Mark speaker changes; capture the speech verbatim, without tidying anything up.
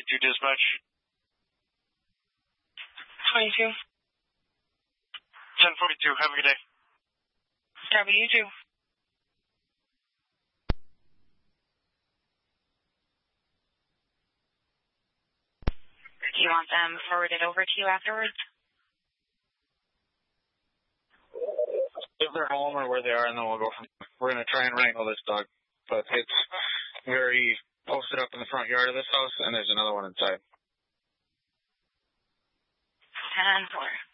Speaker 1: forty-two dispatch.
Speaker 2: twenty-two.
Speaker 1: ten forty-two, have a good day.
Speaker 2: Copy, you too. Do you want them forwarded over to you afterwards?
Speaker 1: If they're home or where they are, and then we'll go from there. We're going to try and wrangle this dog. But it's very posted up in the front yard of this house, and there's another one inside.
Speaker 2: ten four.